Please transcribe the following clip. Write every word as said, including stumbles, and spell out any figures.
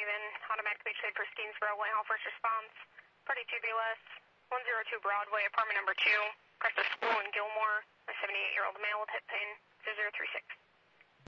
in, automatic beach side for Steensboro, Whitehall, first response. Party two B L S, one oh two Broadway, apartment number two, Practice School in Gilmore, a seventy-eight-year-old male with hip pain, zero zero three six.